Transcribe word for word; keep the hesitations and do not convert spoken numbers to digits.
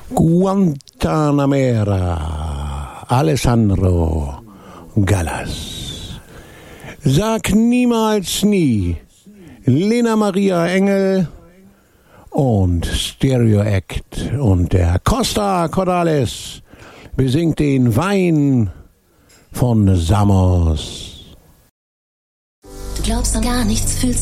Guantanamera, Alessandro Gallas. Sag niemals nie, Lena Maria Engel und Stereo Act und der Costa Cordalis besingt den Wein von Samos. Du glaubst an gar nichts, fühlst